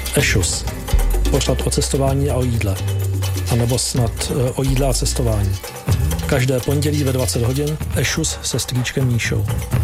Ešus. Pořad o cestování a o jídle. A nebo snad o jídle a cestování. Každé pondělí ve 20 hodin Ešus se strýčkem Míšou.